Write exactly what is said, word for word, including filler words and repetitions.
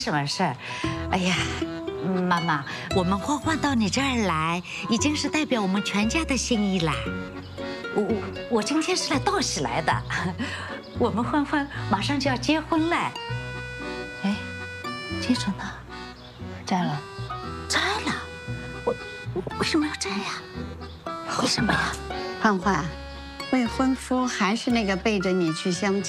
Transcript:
什么事儿？哎呀，妈妈，我们欢欢到你这儿来，已经是代表我们全家的心意啦。我我我今天是来道喜来的，我们欢欢马上就要结婚了。哎，戒指呢？ 摘了， 摘了？我我为什么要摘呀？为什么呀？ 欢欢，未婚夫还是那个背着你去相亲。